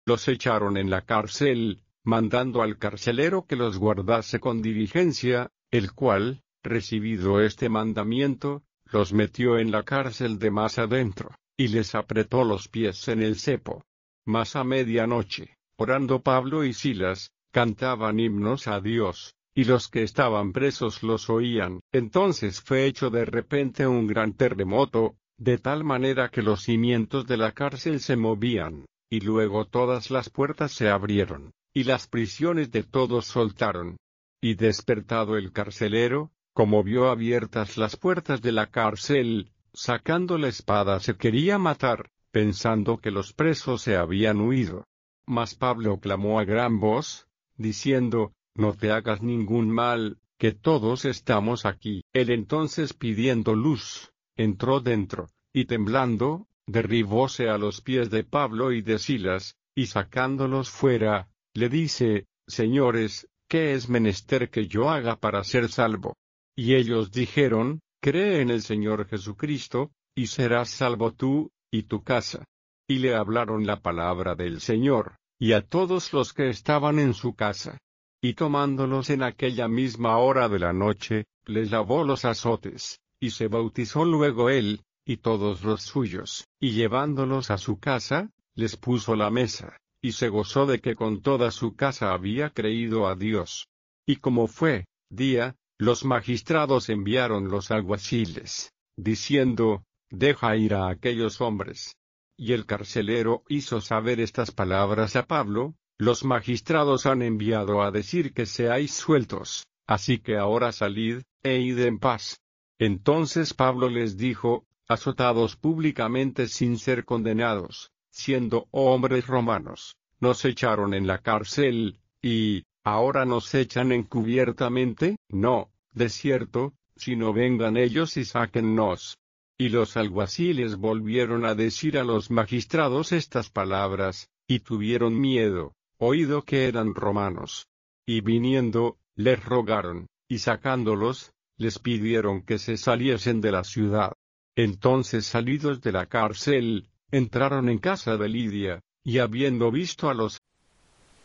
Los echaron en la cárcel, mandando al carcelero que los guardase con diligencia, el cual, recibido este mandamiento, los metió en la cárcel de más adentro, y les apretó los pies en el cepo. Mas a medianoche, orando Pablo y Silas, cantaban himnos a Dios, y los que estaban presos los oían. Entonces fue hecho de repente un gran terremoto, de tal manera que los cimientos de la cárcel se movían, y luego todas las puertas se abrieron, y las prisiones de todos soltaron. Y despertado el carcelero, como vio abiertas las puertas de la cárcel, sacando la espada se quería matar, pensando que los presos se habían huido. Mas Pablo clamó a gran voz, diciendo, no te hagas ningún mal, que todos estamos aquí. Él entonces pidiendo luz, entró dentro, y temblando, derribóse a los pies de Pablo y de Silas, y sacándolos fuera, le dice, Señores, ¿qué es menester que yo haga para ser salvo? Y ellos dijeron, cree en el Señor Jesucristo, y serás salvo tú, y tu casa. Y le hablaron la palabra del Señor, y a todos los que estaban en su casa. Y tomándolos en aquella misma hora de la noche, les lavó los azotes, y se bautizó luego él, y todos los suyos, y llevándolos a su casa, les puso la mesa, y se gozó de que con toda su casa había creído a Dios. Y como fue día, los magistrados enviaron los alguaciles, diciendo, deja ir a aquellos hombres. Y el carcelero hizo saber estas palabras a Pablo, los magistrados han enviado a decir que seáis sueltos, así que ahora salid, e id en paz. Entonces Pablo les dijo, azotados públicamente sin ser condenados, siendo hombres romanos, nos echaron en la cárcel, y, ¿ahora nos echan encubiertamente? No, de cierto, sino vengan ellos y sáquennos. Y los alguaciles volvieron a decir a los magistrados estas palabras, y tuvieron miedo, oído que eran romanos. Y viniendo, les rogaron, y sacándolos, les pidieron que se saliesen de la ciudad. Entonces salidos de la cárcel, entraron en casa de Lidia, y habiendo visto a los